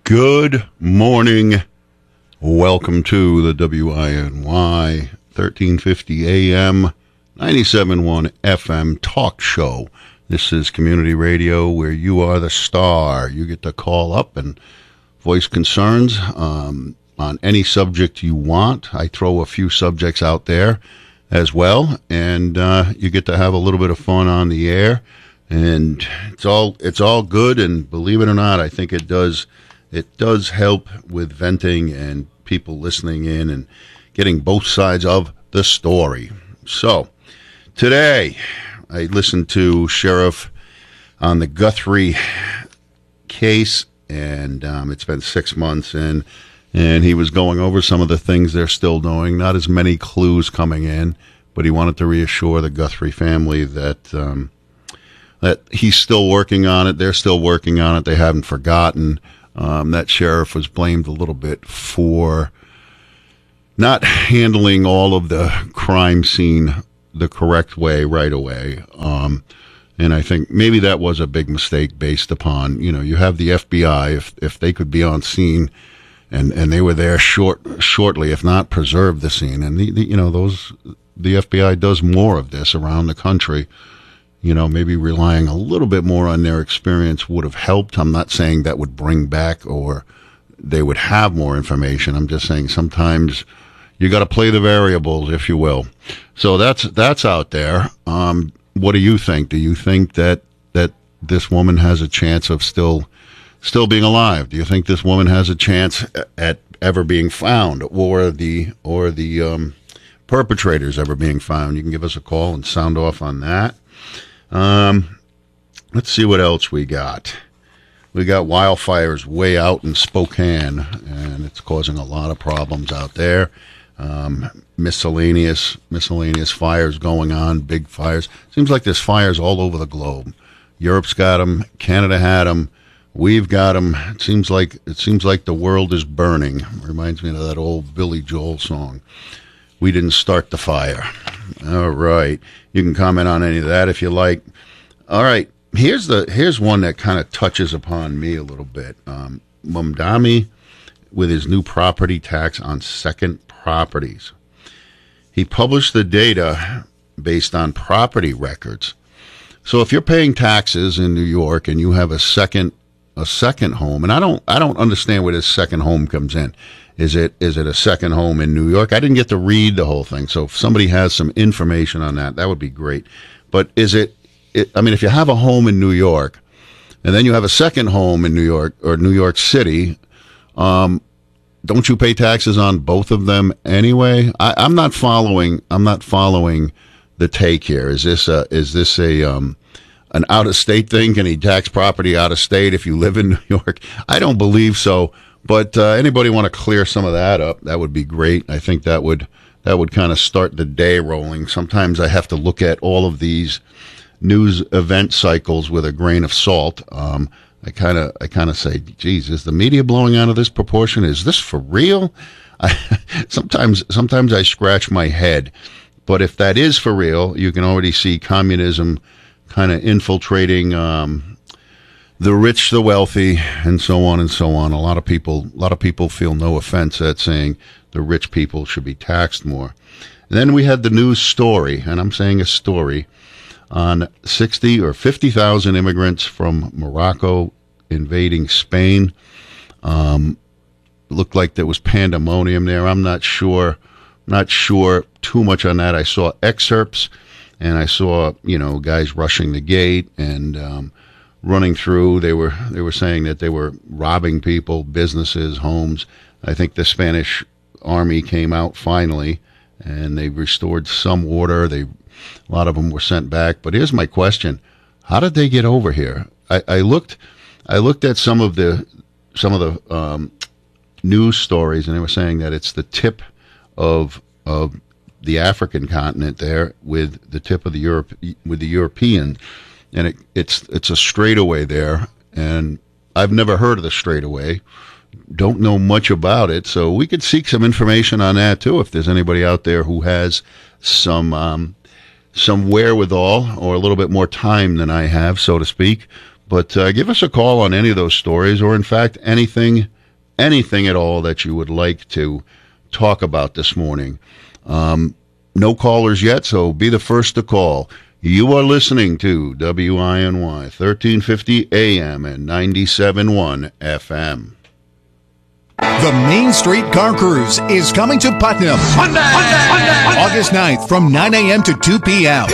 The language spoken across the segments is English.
Good morning. Welcome to the WINY 1350 AM, 97.1 FM talk show. This is community radio where you are the star. You get to call up and voice concerns on any subject you want. I throw a few subjects out there as well, and you get to have a little bit of fun on the air. And it's all good, and believe it or not, I think it does help with venting and people listening in and getting both sides of the story. So, today, I listened to Sheriff on the Guthrie case, and it's been 6 months, and he was going over some of the things they're still doing. Not as many clues coming in, but he wanted to reassure the Guthrie family that he's still working on it. They're still working on it. They haven't forgotten. That sheriff was blamed a little bit for not handling all of the crime scene the correct way right away. And I think maybe that was a big mistake based upon, you have the FBI, if they could be on scene and they were there shortly, if not preserve the scene. And the FBI does more of this around the country. Maybe relying a little bit more on their experience would have helped. I'm not saying that would bring back or they would have more information. I'm just saying sometimes you got to play the variables, if you will. So that's out there. What do you think? Do you think that this woman has a chance of still being alive? Do you think this woman has a chance at ever being found, or the perpetrators ever being found? You can give us a call and sound off on that. Let's see what else we got. We got wildfires way out in Spokane, and it's causing a lot of problems out there. Miscellaneous fires going on, big fires. Seems like there's fires all over the globe. Europe's got them. Canada had them. We've got them. It seems like the world is burning. Reminds me of that old Billy Joel song. We didn't start the fire. All right. You can comment on any of that if you like. All right. Here's one that kind of touches upon me a little bit. Mamdani with his new property tax on second properties. He published the data based on property records. So if you're paying taxes in New York and you have a second home, and I don't understand where this second home comes in. Is it a second home in New York? I didn't get to read the whole thing, so if somebody has some information on that would be great. But if you have a home in New York, and then you have a second home in New York or New York City, don't you pay taxes on both of them anyway? I'm not following the take here. Is this an out-of-state thing? Can he tax property out of state if you live in New York? I don't believe so. But anybody want to clear some of that up? That would be great. I think that would kind of start the day rolling. Sometimes I have to look at all of these news event cycles with a grain of salt. I kind of say, geez, is the media blowing out of this proportion? Is this for real? Sometimes I scratch my head. But if that is for real, you can already see communism kind of infiltrating the rich, the wealthy, and so on and so on. A lot of people feel no offense at saying the rich people should be taxed more. And then we had the news story, and I'm saying a story, on 60 or 50,000 immigrants from Morocco invading Spain. Looked like there was pandemonium there. I'm not sure too much on that. I saw excerpts, and I saw, guys rushing the gate and running through. They were saying that they were robbing people, businesses, homes. I think the Spanish army came out finally, and they restored some order. A lot of them were sent back. But here's my question: how did they get over here? I looked at some of the news stories, and they were saying that it's the tip of the African continent there with the tip of the European. And it's a straightaway there, and I've never heard of the straightaway. Don't know much about it, so we could seek some information on that too. If there's anybody out there who has some wherewithal or a little bit more time than I have, so to speak. But give us a call on any of those stories, or in fact anything anything at all that you would like to talk about this morning. No callers yet, so be the first to call. You are listening to WINY 1350 AM and 97.1 FM. The Main Street Car Cruise is coming to Putnam. August 9th from 9 a.m. to 2 p.m.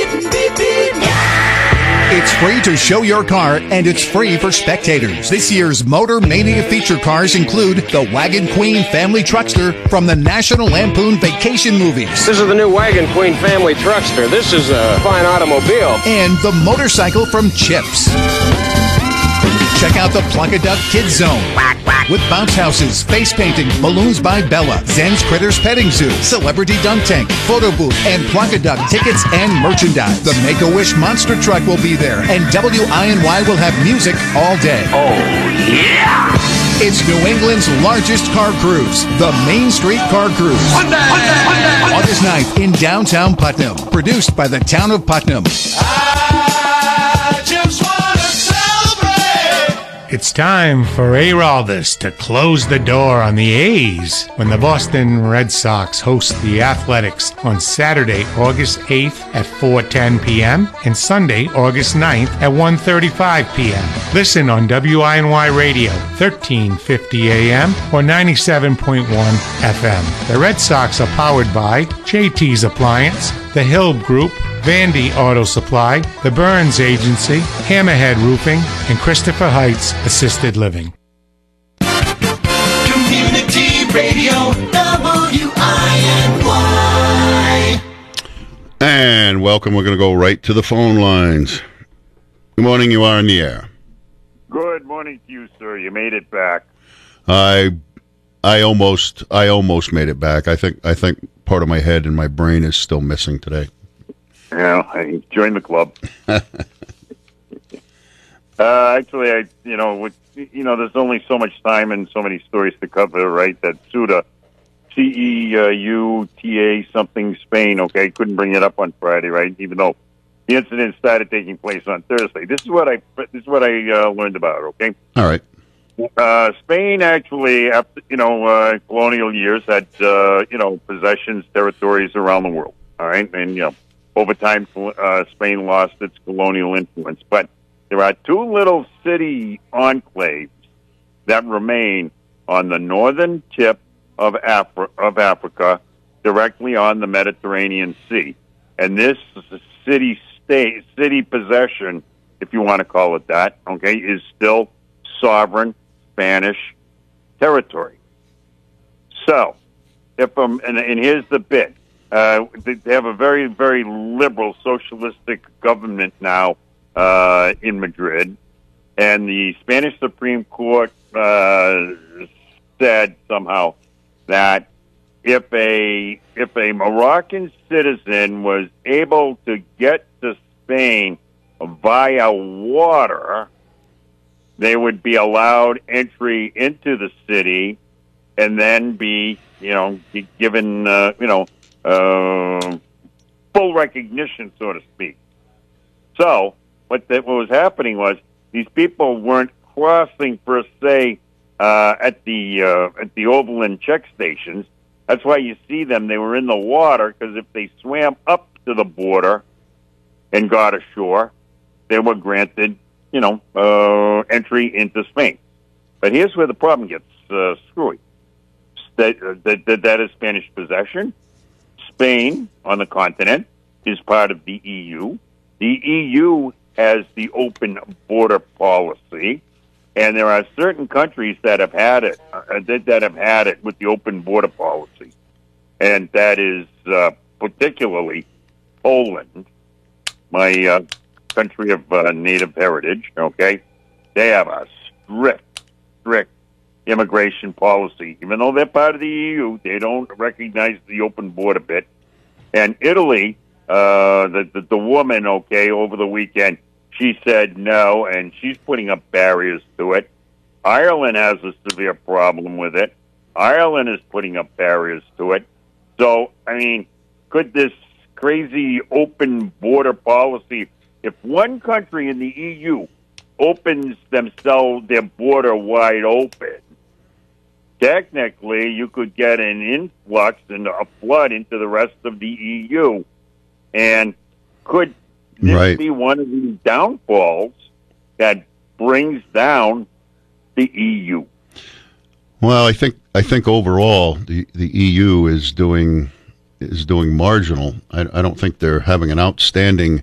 It's free to show your car, and it's free for spectators. This year's Motor Mania feature cars include the Wagon Queen Family Truckster from the National Lampoon Vacation movies. This is the new Wagon Queen Family Truckster. This is a fine automobile. And the motorcycle from Chips. Check out the Plunkaduck Kids Zone. With bounce houses, face painting, balloons by Bella, Zen's Critters Petting Zoo, Celebrity Dunk Tank, photo booth, and Plunkaduck tickets and merchandise. The Make-A-Wish Monster Truck will be there, and WINY will have music all day. Oh, yeah! It's New England's largest car cruise, the Main Street Car Cruise. August 9th in downtown Putnam. Produced by the town of Putnam. I just want to celebrate. It's time for A-Raldus to close the door on the A's when the Boston Red Sox host the Athletics on Saturday, August 8th at 4:10 p.m. and Sunday, August 9th at 1:35 p.m. Listen on WINY Radio, 1350 AM or 97.1 FM. The Red Sox are powered by JT's Appliance, the Hill Group, Vandy Auto Supply, the Burns Agency, Hammerhead Roofing, and Christopher Heights Assisted Living. Community Radio, WINY. And welcome. We're going to go right to the phone lines. Good morning. You are in the air. Good morning to you, sir. You made it back. I almost made it back. I think part of my head and my brain is still missing today. Yeah, I joined the club. Actually, there's only so much time and so many stories to cover, right? That Ceuta, CEUTA something Spain, okay, couldn't bring it up on Friday, right? Even though the incident started taking place on Thursday. This is what I learned about, okay? All right. Spain actually, after colonial years, had possessions, territories around the world. All right, and over time, Spain lost its colonial influence. But there are two little city enclaves that remain on the northern tip of Africa, directly on the Mediterranean Sea. And this city possession, if you want to call it that, okay, is still sovereign Spanish territory. So, and here's the bit. They have a very, very liberal socialistic government now in Madrid, and the Spanish Supreme Court said somehow that if a Moroccan citizen was able to get to Spain via water, they would be allowed entry into the city and then be given full recognition, so to speak. So what was happening was these people weren't crossing per se at the Overland check stations. That's why you see them. They were in the water because if they swam up to the border and got ashore, they were granted entry into Spain. But here's where the problem gets screwy. That is Spanish possession. Spain, on the continent, is part of the EU. The EU has the open border policy, and there are certain countries that have had it with the open border policy, and that is particularly Poland, my country of native heritage. Okay, they have a strict immigration policy. Even though they're part of the EU, they don't recognize the open border bit. And Italy, the woman, okay, over the weekend, she said no, and she's putting up barriers to it. Ireland has a severe problem with it. Ireland is putting up barriers to it. So, I mean, could this crazy open border policy, if one country in the EU opens their border wide open, technically you could get an influx and a flood into the rest of the EU. And could this be one of these downfalls that brings down the EU? Well, I think overall the EU is doing marginal. I don't think they're having an outstanding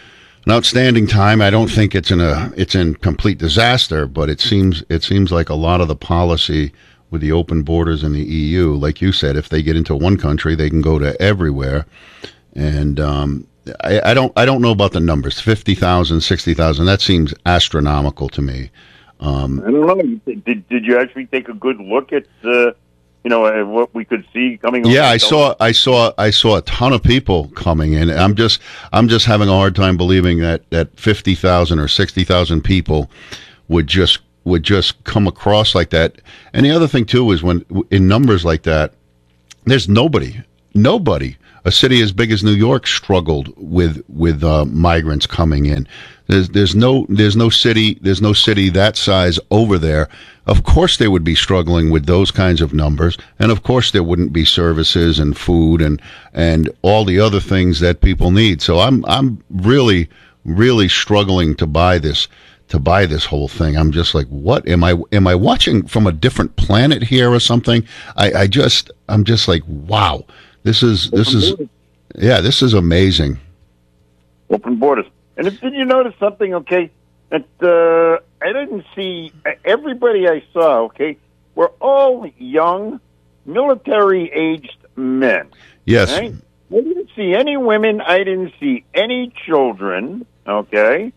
time. I don't think it's in complete disaster, but it seems like a lot of the policy with the open borders in the EU, like you said, if they get into one country, they can go to everywhere. And I don't know about the numbers, 50,000, 60,000. That seems astronomical to me. I don't know. Did you actually take a good look at what we could see coming? Yeah, I saw a ton of people coming in. I'm just having a hard time believing that 50,000 or 60,000 people would just come across like that. And the other thing too is when in numbers like that, there's nobody. A city as big as New York struggled with migrants coming in. There's no city that size over there. Of course they would be struggling with those kinds of numbers, and of course there wouldn't be services and food and all the other things that people need. So I'm really struggling to buy this whole thing. I'm just like, what am I watching from a different planet here or something? I'm just like, wow. This is amazing. Open borders. And did you notice something, okay, that I didn't see, everybody I saw, okay, were all young, military-aged men. Yes. Right? I didn't see any women. I didn't see any children, okay?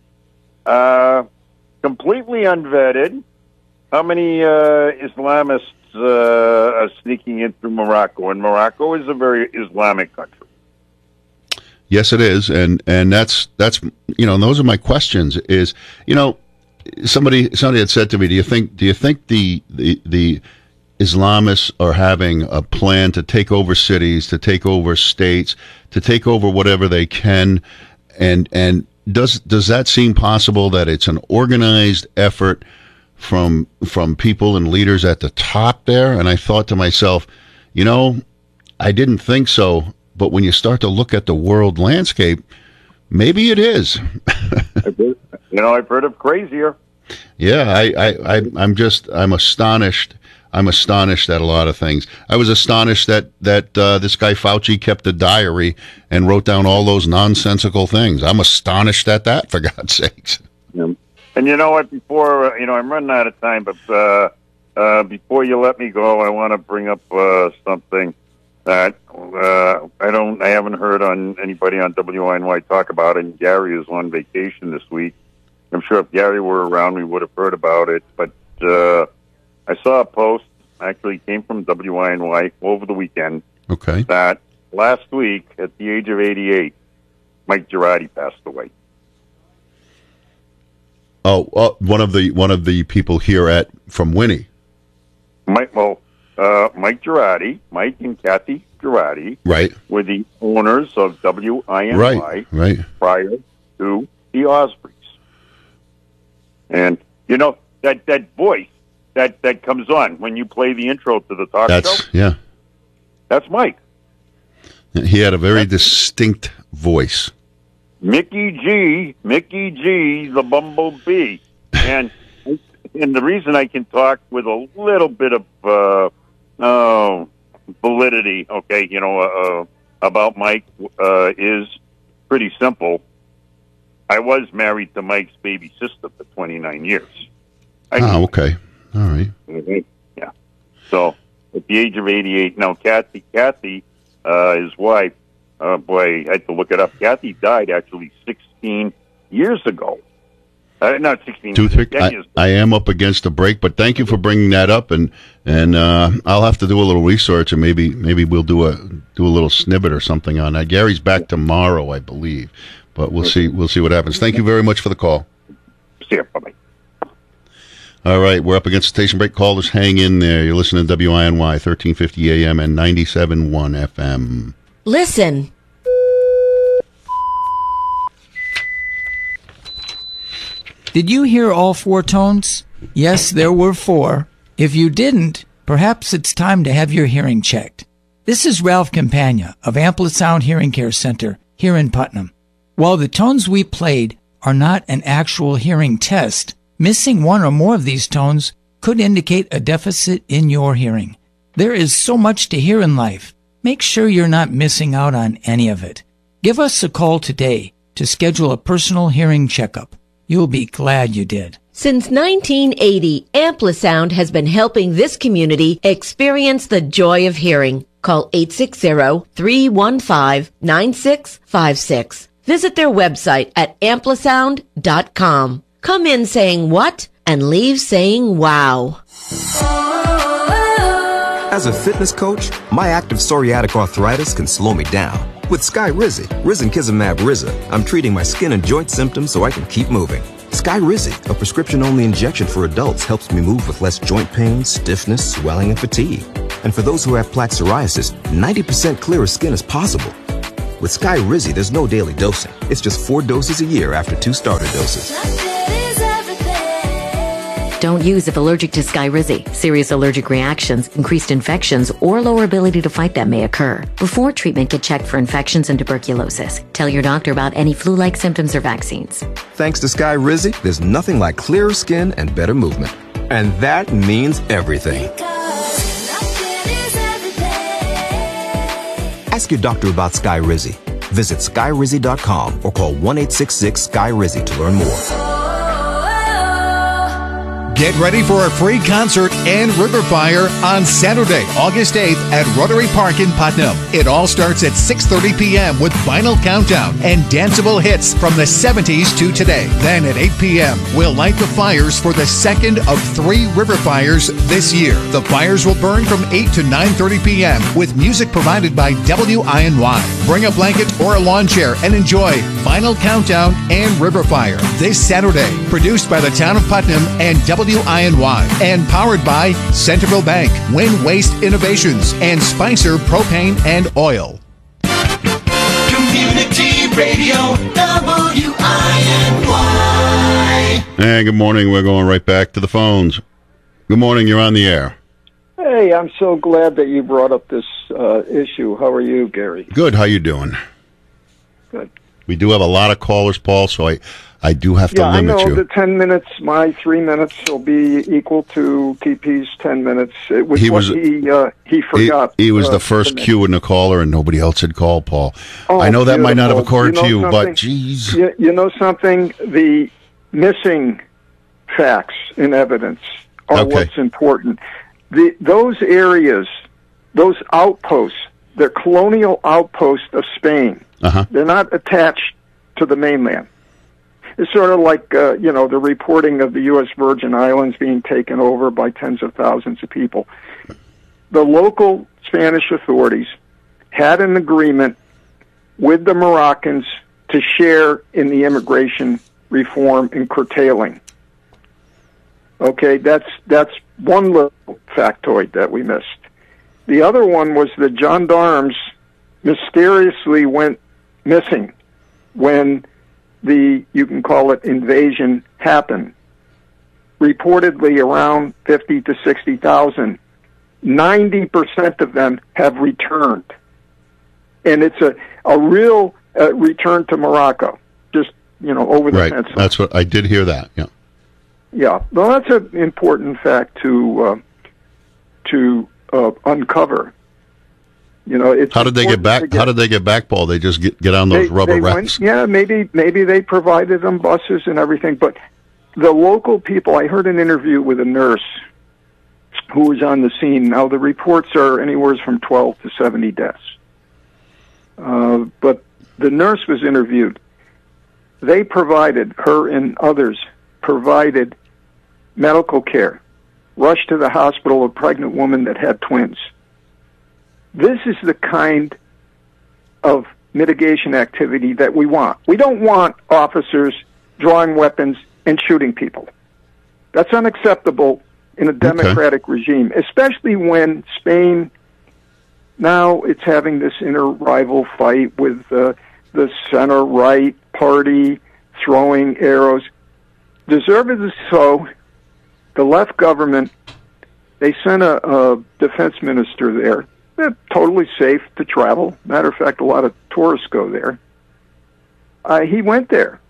Completely unvetted. How many Islamists are sneaking in through Morocco? And Morocco is a very Islamic country. Yes, it is, and that's those are my questions. Is somebody had said to me, do you think the Islamists are having a plan to take over cities, to take over states, to take over whatever they can, and does that seem possible that it's an organized effort from people and leaders at the top there? And I thought to myself, I didn't think so. But when you start to look at the world landscape, maybe it is. I've heard of crazier. Yeah, I'm astonished. I'm astonished at a lot of things. I was astonished that this guy Fauci kept a diary and wrote down all those nonsensical things. I'm astonished at that, for God's sakes. Yeah. And you know what? Before I'm running out of time, but before you let me go, I want to bring up something that I haven't heard on anybody on WINY talk about it. And Gary is on vacation this week. I'm sure if Gary were around, we would have heard about it. But I saw a post, actually came from WINY over the weekend. Okay. That last week, at the age of 88, Mike Girardi passed away. Oh, one of the people here from Winnie. Mike Girardi, Mike and Kathy Girardi, right, were the owners of WINY, right, prior to the Ospreys. And that voice that comes on when you play the intro to the talk show. Yeah, that's Mike. He had a very distinct voice. Mickey G, the Bumblebee, and the reason I can talk with a little bit of validity, okay, about Mike is pretty simple. I was married to Mike's baby sister for 29 years. Okay. All right. Mm-hmm. Yeah. So at the age of 88, now Kathy, his wife, boy, I had to look it up. Kathy died actually 16 years ago. Not 16 years ago. I am up against a break, but thank you for bringing that up, and I'll have to do a little research, and maybe we'll do a little snippet or something on that. Gary's back tomorrow, I believe, but we'll see what happens. Thank you very much for the call. See you. Bye-bye. All right, we're up against the station break. Callers, hang in there. You're listening to WINY 1350 AM and 97.1 FM. Listen. Did you hear all four tones? Yes, there were four. If you didn't, Perhaps it's time to have your hearing checked. This is Ralph Campagna of Amplisound Hearing Care Center here in Putnam. While the tones we played are not an actual hearing test, missing one or more of these tones could indicate a deficit in your hearing. There is so much to hear in life. Make sure you're not missing out on any of it. Give us a call today to schedule a personal hearing checkup. You'll be glad you did. Since 1980, Amplisound has been helping this community experience the joy of hearing. Call 860-315-9656. Visit their website at amplisound.com. Come in saying what and leave saying wow. As a fitness coach, my active psoriatic arthritis can slow me down. With Skyrizi, Risankizumab Riza, I'm treating my skin and joint symptoms so I can keep moving. Skyrizi, a prescription-only injection for adults, helps me move with less joint pain, stiffness, swelling, and fatigue. And for those who have plaque psoriasis, 90% clearer skin is possible. With Skyrizi, there's no daily dosing. It's just 4 doses a year after 2 starter doses. Don't use if allergic to Skyrizi. Serious allergic reactions, increased infections, or lower ability to fight them may occur. Before treatment, get checked for infections and tuberculosis. Tell your doctor about any flu-like symptoms or vaccines. Thanks to Skyrizi, there's nothing like clearer skin and better movement. And that means everything. Ask your doctor about Skyrizi. Visit Skyrizi.com or call 1-866-SKY-RIZZI to learn more. Get ready for a free concert and River Fire on Saturday, August 8th at Rotary Park in Putnam. It all starts at 6:30 p.m. with Vinyl Countdown and danceable hits from the 70s to today. Then at 8 p.m., we'll light the fires for the second of 3 River Fires this year. The fires will burn from 8 to 9:30 p.m. with music provided by WINY. Bring a blanket or a lawn chair and enjoy Vinyl Countdown and River Fire this Saturday. Produced by the town of Putnam and WINY and powered by Centerville Bank, Win Waste Innovations, and Spicer Propane and Oil. Community Radio, WINY. Hey, good morning. We're going right back to the phones. Good morning. You're on the air. Hey, I'm so glad that you brought up this issue. How are you, Gary? Good. How you doing? Good. We do have a lot of callers, Paul, so I do have to limit I know you. the 10 minutes, my 3 minutes will be equal to TP's 10 minutes. It was he forgot. He was the first cue in the caller, and nobody else had called, Paul. Oh, I know that beautiful. might not have occurred to you, something? but geez. You know something? The missing facts and evidence are what's important. Those areas, those outposts, they're colonial outposts of Spain. They're not attached to the mainland. It's sort of like, the reporting of the U.S. Virgin Islands being taken over by tens of thousands of people. The local Spanish authorities had an agreement with the Moroccans to share in the immigration reform and curtailing. Okay, that's one little factoid that we missed. The other one was the gendarmes mysteriously went missing when you can call it invasion happened. Reportedly around 50 to 60,000. 90% of them have returned. And it's a real return to Morocco, just, over the fence. That's what I did hear that, yeah. Yeah, well, that's an important fact to uncover. It's how did they get back? How did they get back, Paul? They just get on those rubber rafts. Maybe they provided them buses and everything. But the local people, I heard an interview with a nurse who was on the scene. Now the reports are anywhere from 12 to 70 deaths. But the nurse was interviewed. They provided, her and others provided medical care. Rushed to the hospital a pregnant woman that had twins. This is the kind of mitigation activity that we want. We don't want officers drawing weapons and shooting people. That's unacceptable in a democratic regime, especially when Spain, now it's having this inner rival fight with the center-right party throwing arrows. Deservedly so, the left government They sent a defense minister there. They're totally safe to travel. Matter of fact, a lot of tourists go there. He went there.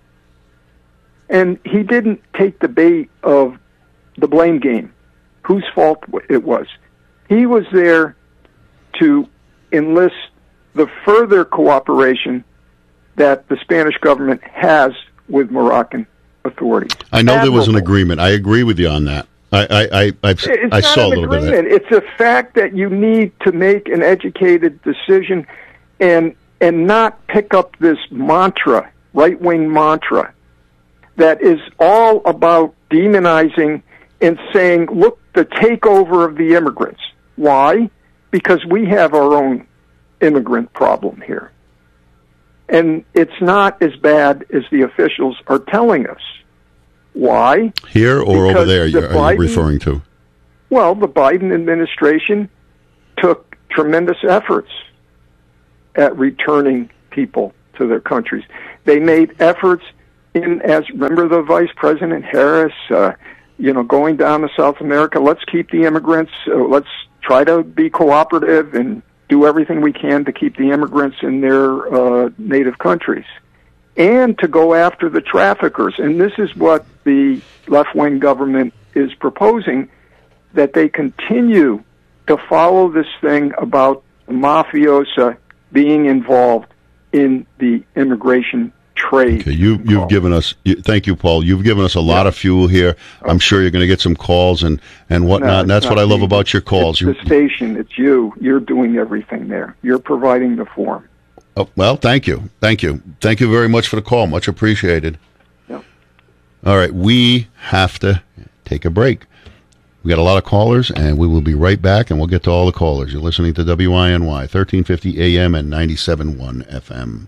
And he didn't take the bait of the blame game, whose fault it was. He was there to enlist the further cooperation that the Spanish government has with Moroccan authorities. I know there was an agreement. I agree with you on that. I saw a little bit of that. It's a fact that you need to make an educated decision and not pick up this mantra, right-wing mantra, that is all about demonizing and saying, look, the takeover of the immigrants. Why? Because we have our own immigrant problem here. And it's not as bad as the officials are telling us. Why? Here or because over there, are you Biden, referring to? Well, the Biden administration took tremendous efforts at returning people to their countries. They made efforts remember the Vice President Harris, going down to South America, let's keep the immigrants, let's try to be cooperative and do everything we can to keep the immigrants in their native countries, and to go after the traffickers. And this is what the left-wing government is proposing, that they continue to follow this thing about the mafiosa being involved in the immigration trade. Okay, you've given us, thank you, Paul. You've given us a lot of fuel here. Okay. I'm sure you're going to get some calls and whatnot, no, and that's what I love about your calls. It's the station. It's you. You're doing everything there. You're providing the form. Oh, well, thank you. Thank you. Thank you very much for the call. Much appreciated. Yeah. All right, we have to take a break. We got a lot of callers, and we will be right back, and we'll get to all the callers. You're listening to WINY, 1350 AM and 97.1 FM.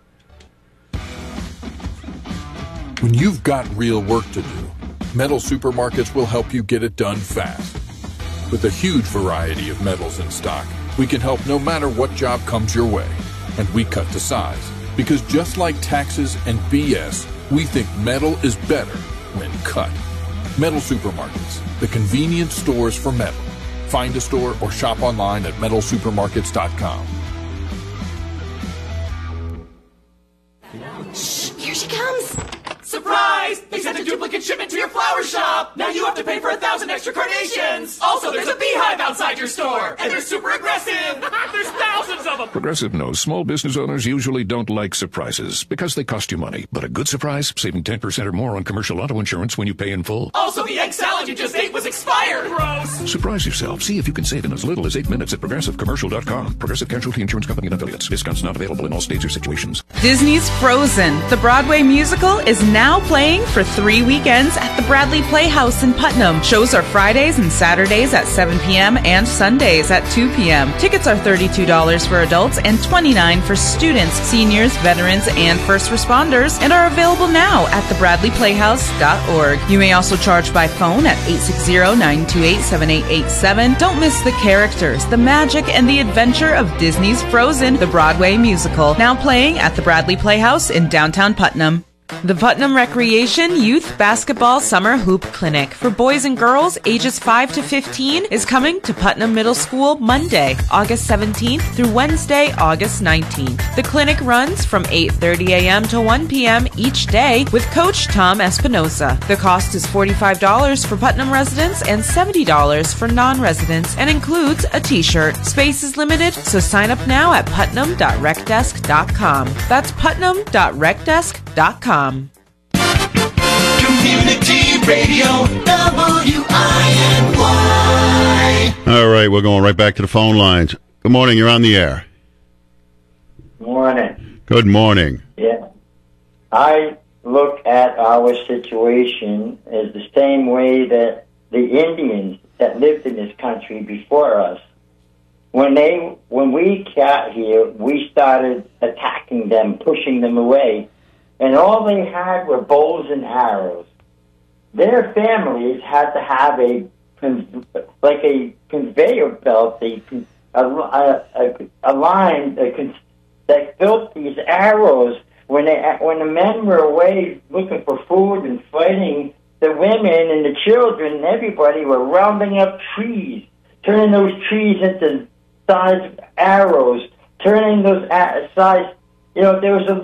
When you've got real work to do, Metal Supermarkets will help you get it done fast. With a huge variety of metals in stock, we can help no matter what job comes your way. And we cut to size. Because just like taxes and BS, we think metal is better when cut. Metal Supermarkets, the convenient stores for metal. Find a store or shop online at metalsupermarkets.com. Shh, here she comes. Surprise! They sent a duplicate shipment to your flower shop. Now you have to pay for 1,000 extra carnations. Also, there's a beehive outside your store, and they're super aggressive. There's thousands of them. Progressive knows small business owners usually don't like surprises because they cost you money. But a good surprise, saving 10% or more on commercial auto insurance when you pay in full. Also, the egg salad you just ate was expired. Gross. Surprise yourself. See if you can save in as little as 8 minutes at ProgressiveCommercial.com. Progressive Casualty Insurance Company and Affiliates. Discounts not available in all states or situations. Disney's Frozen, the Broadway musical, is now playing for 3 weekends at the Bradley Playhouse in Putnam. Shows are Fridays and Saturdays at 7 p.m. and Sundays at 2 p.m. Tickets are $32 for adults and $29 for students, seniors, veterans, and first responders, and are available now at thebradleyplayhouse.org. You may also charge by phone at 860-928-7887. Don't miss the characters, the magic, and the adventure of Disney's Frozen, the Broadway musical. Now playing at the Bradley Playhouse in downtown Putnam. The Putnam Recreation Youth Basketball Summer Hoop Clinic for boys and girls ages 5 to 15 is coming to Putnam Middle School Monday, August 17th through Wednesday, August 19th. The clinic runs from 8:30 a.m. to 1 p.m. each day with Coach Tom Espinosa. The cost is $45 for Putnam residents and $70 for non-residents and includes a t-shirt. Space is limited, so sign up now at putnam.recdesk.com. That's putnam.recdesk.com. Community Radio, WINY. All right, we're going right back to the phone lines. Good morning, you're on the air. Morning. Good morning. Yeah. I look at our situation as the same way that the Indians that lived in this country before us, when we got here, we started attacking them, pushing them away. And all they had were bows and arrows. Their families had to have a conveyor belt, a line that built these arrows. When the men were away looking for food and fighting, the women and the children and everybody were rounding up trees, turning those trees into sized arrows, turning those size. There was a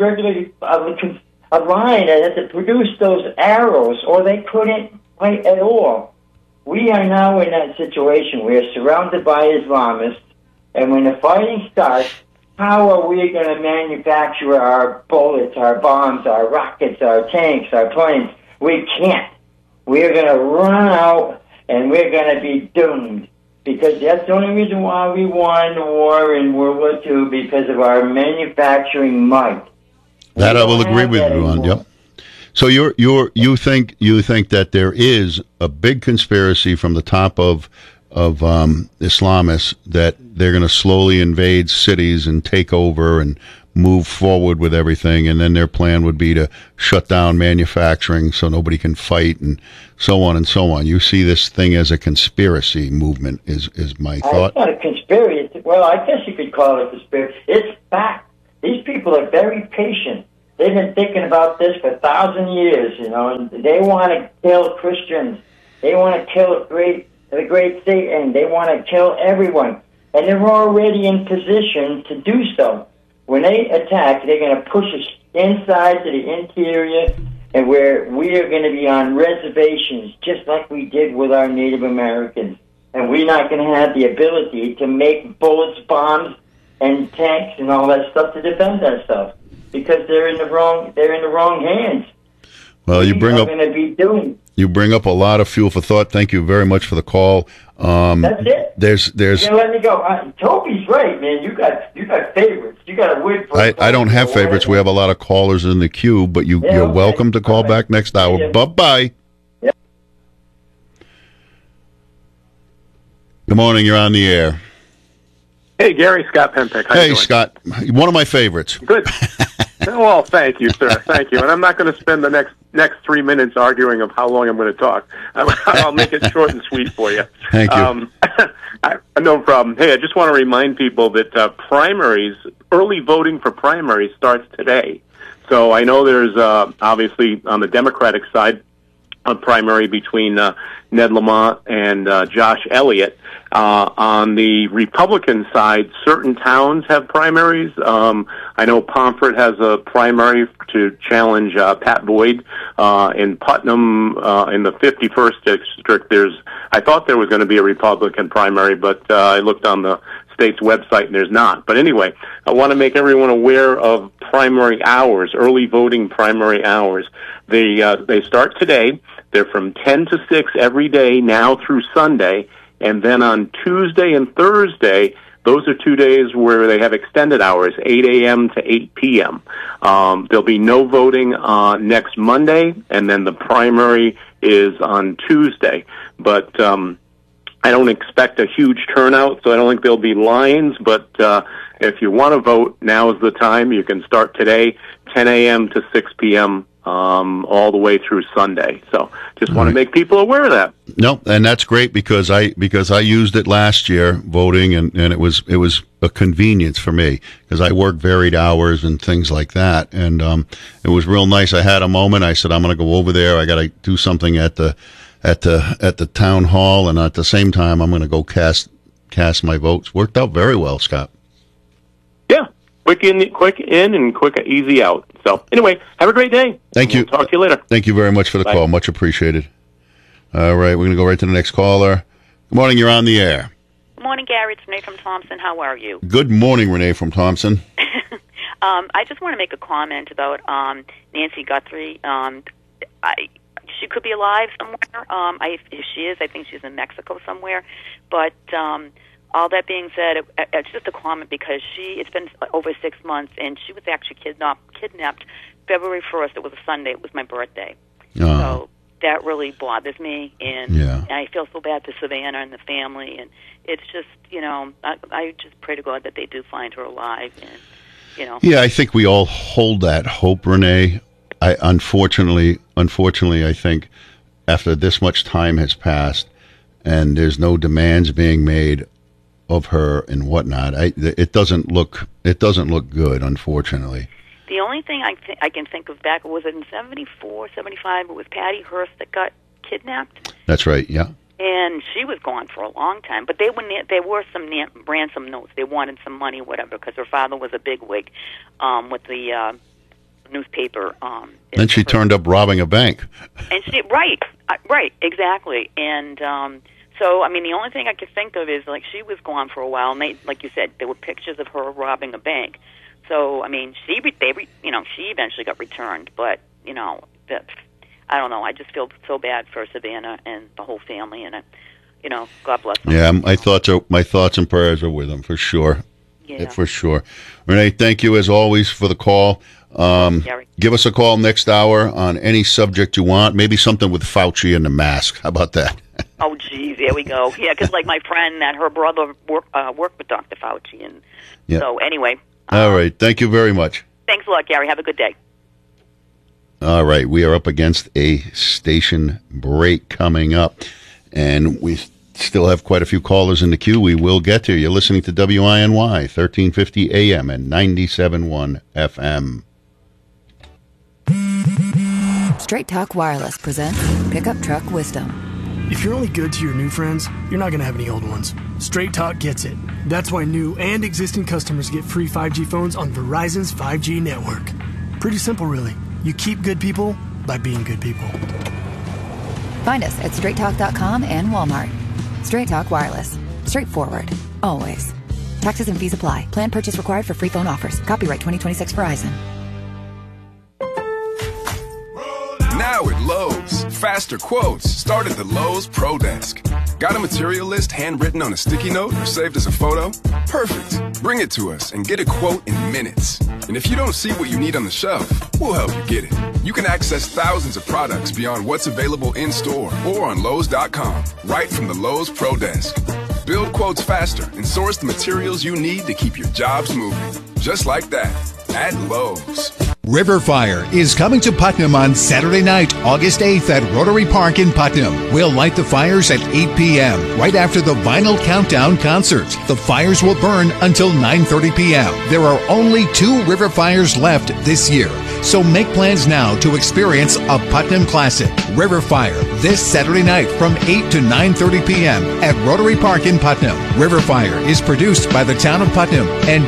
line that had to produce those arrows, or they couldn't fight at all. We are now in that situation. We are surrounded by Islamists, and when the fighting starts, how are we going to manufacture our bullets, our bombs, our rockets, our tanks, our planes? We can't. We're going to run out, and we're going to be doomed. Because that's the only reason why we won the war in World War II, because of our manufacturing might. That I will agree with you on. Yep. So you think that there is a big conspiracy from the top of Islamists that they're going to slowly invade cities and take over and move forward with everything, and then their plan would be to shut down manufacturing so nobody can fight and so on and so on. You see this thing as a conspiracy movement is my thought. It's not a conspiracy. Well, I guess you could call it a conspiracy. It's fact. These people are very patient. They've been thinking about this for 1,000 years, and they want to kill Christians. They want to kill the great Satan. They want to kill everyone. And they're already in position to do so. When they attack, they're going to push us inside to the interior, and where we are going to be on reservations, just like we did with our Native Americans. And we're not going to have the ability to make bullets, bombs, and tanks and all that stuff to defend ourselves, because they're in the wrong hands. Well, you bring up a lot of fuel for thought. Thank you very much for the call. That's it. There's. You're gonna let me go. Toby's right, man. You got favorites. You got a word for. I don't have favorites. We have a lot of callers in the queue, but you're welcome to call back next hour. Yeah. Bye. Yep. Good morning. You're on the air. Hey, Gary, Scott Penpick. Hey, Scott. One of my favorites. Good. Well, thank you, sir. Thank you. And I'm not going to spend the next 3 minutes arguing of how long I'm going to talk. I'll make it short and sweet for you. Thank you. No problem. Hey, I just want to remind people that early voting for primaries starts today. So I know there's obviously on the Democratic side a primary between Ned Lamont and Josh Elliott. On the Republican side, certain towns have primaries. I know Pomfret has a primary to challenge Pat Boyd. In Putnam, in the 51st district, I thought there was going to be a Republican primary, but I looked on the state's website and there's not. But anyway, I want to make everyone aware of primary hours, early voting primary hours. They start today. They're from 10 to 6 every day now through Sunday. And then on Tuesday and Thursday, those are 2 days where they have extended hours, 8 a.m. to 8 p.m. There'll be no voting next Monday, and then the primary is on Tuesday. But I don't expect a huge turnout, so I don't think there'll be lines. But if you want to vote, now is the time. You can start today, 10 a.m. to 6 p.m., all the way through Sunday. So just want to make people aware of that. No, and that's great because I used it last year voting, and it was a convenience for me because I work varied hours and things like that, and it was real nice. I had a moment. I said I'm going to go over there. I got to do something at the town hall, and at the same time I'm going to go cast my votes. Worked out very well, Scott. Yeah. Quick in and quick easy out. So anyway, have a great day. Thank you. Talk to you later. Thank you very much for the call. Much appreciated. All right, we're going to go right to the next caller. Good morning. You're on the air. Good morning, Gary. It's Renee from Thompson. How are you? Good morning, Renee from Thompson. I just want to make a comment about Nancy Guthrie. She could be alive somewhere. If she is, I think she's in Mexico somewhere. But all that being said, it's just a comment because it's been over 6 months, and she was actually kidnapped February 1st. It was a Sunday. It was my birthday. So that really bothers me, and I feel so bad for Savannah and the family. And it's just, I just pray to God that they do find her alive. And, Yeah, I think we all hold that hope, Renee. Unfortunately, I think after this much time has passed, and there's no demands being made of her and whatnot, it doesn't look good, unfortunately. The only thing I can think of back, was it in 74, 75, it was Patty Hearst that got kidnapped. That's right, yeah. And she was gone for a long time. But there were some ransom notes. They wanted some money, whatever, because her father was a bigwig with the newspaper. Then she turned up robbing a bank. And right, exactly. And so, I mean, the only thing I could think of is, like, she was gone for a while, and like you said, there were pictures of her robbing a bank. So, I mean, she eventually got returned, but, you know, I don't know. I just feel so bad for Savannah and the whole family, and you know, God bless them. Yeah, my thoughts and prayers are with them for sure. Yeah, for sure. Renee, thank you as always for the call. Give us a call next hour on any subject you want. Maybe something with Fauci and the mask. How about that? Oh, geez, there we go. Yeah, because like my friend, her brother worked with Dr. Fauci, and so anyway. All right. Thank you very much. Thanks a lot, Gary. Have a good day. All right, we are up against a station break coming up, and we still have quite a few callers in the queue. We will get to you. You're listening to WINY, 1350 AM and 97.1 FM. Straight Talk Wireless presents Pickup Truck Wisdom. If you're only good to your new friends, you're not going to have any old ones. Straight Talk gets it. That's why new and existing customers get free 5G phones on Verizon's 5G network. Pretty simple, really. You keep good people by being good people. Find us at straighttalk.com and Walmart. Straight Talk Wireless. Straightforward. Always. Taxes and fees apply. Plan purchase required for free phone offers. Copyright 2026 Verizon. Now at Lowe's, faster quotes start at the Lowe's Pro Desk. Got a material list handwritten on a sticky note or saved as a photo? Perfect. Bring it to us and get a quote in minutes. And if you don't see what you need on the shelf, we'll help you get it. You can access thousands of products beyond what's available in store or on Lowe's.com, right from the Lowe's Pro Desk. Build quotes faster and source the materials you need to keep your jobs moving. Just like that, at Lowe's. River Fire is coming to Putnam on Saturday night, August 8th at Rotary Park in Putnam. We'll light the fires at 8 p.m. right after the Vinyl Countdown concert. The fires will burn until 9:30 p.m. There are only 2 river fires left this year, so make plans now to experience a Putnam classic. River Fire this Saturday night from 8 to 9:30 p.m. at Rotary Park in Putnam. River Fire is produced by the town of Putnam and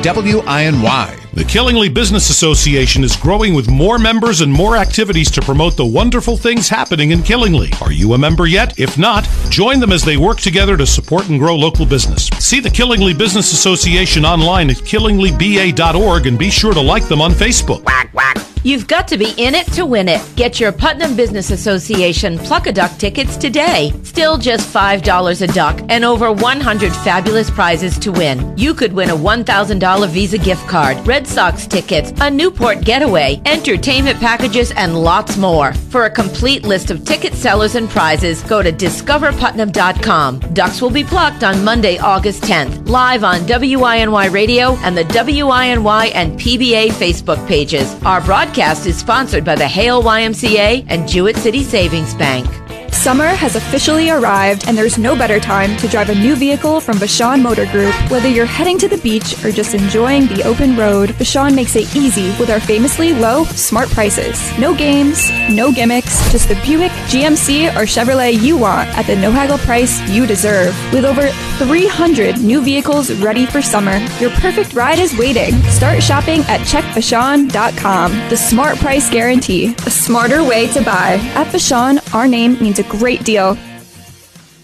WINY. The Killingly Business Association is growing with more members and more activities to promote the wonderful things happening in Killingly. Are you a member yet? If not, join them as they work together to support and grow local business. See the Killingly Business Association online at killinglyba.org and be sure to like them on Facebook. You've got to be in it to win it. Get your Putnam Business Association Pluck-a-Duck tickets today. Still just $5 a duck and over 100 fabulous prizes to win. You could win a $1,000 Visa gift card, Red Sox tickets, a Newport getaway, entertainment packages, and lots more. For a complete list of ticket sellers and prizes, go to discoverputnam.com. Ducks will be plucked on Monday, August 10th, live on WINY Radio and the WINY and PBA Facebook pages. Our broadcast is sponsored by the Hale YMCA and Jewett City Savings Bank. Summer has officially arrived, and there's no better time to drive a new vehicle from Vashon Motor Group. Whether you're heading to the beach or just enjoying the open road, Vashon makes it easy with our famously low, smart prices. No games, no gimmicks, just the Buick, GMC, or Chevrolet you want at the no-haggle price you deserve. With over 300 new vehicles ready for summer, your perfect ride is waiting. Start shopping at checkvashon.com. The Smart Price Guarantee, a smarter way to buy. At Vashon, our name means a great deal